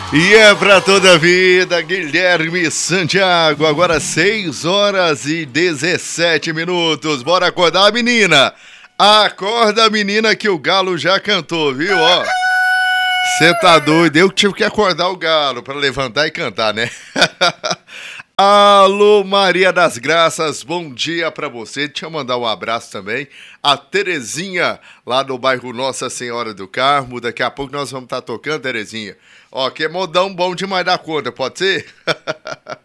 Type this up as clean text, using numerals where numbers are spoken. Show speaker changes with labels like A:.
A: E é pra toda a vida, Guilherme Santiago, agora 6 horas e 17 minutos. Bora acordar, menina! Acorda, menina, que o galo já cantou, viu? Ó, você tá doido? Eu tive que acordar o galo pra levantar e cantar, né? Alô, Maria das Graças, bom dia pra você. Deixa eu mandar um abraço também. A Terezinha, lá do bairro Nossa Senhora do Carmo. Daqui a pouco nós vamos estar tocando, Terezinha. Ó, que é modão bom demais da conta, pode ser?